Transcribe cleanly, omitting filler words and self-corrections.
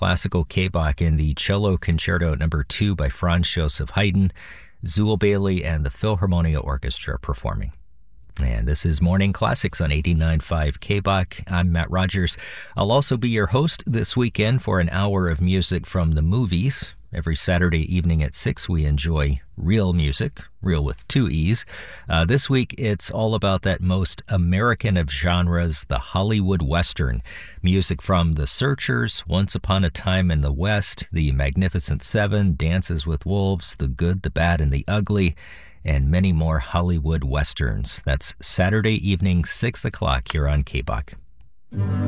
classical K-Bach in the Cello Concerto No. 2 by Franz Joseph Haydn, Zuill Bailey, and the Philharmonia Orchestra performing. And this is Morning Classics on 89.5 K-Bach. I'm Matt Rogers. I'll also be your host this weekend for an hour of music from the movies. Every Saturday evening at 6, we enjoy real music, real with two E's. This week, it's all about that most American of genres, the Hollywood Western. Music from The Searchers, Once Upon a Time in the West, The Magnificent Seven, Dances with Wolves, The Good, the Bad, and the Ugly, and many more Hollywood Westerns. That's Saturday evening, 6 o'clock here on K-Bach.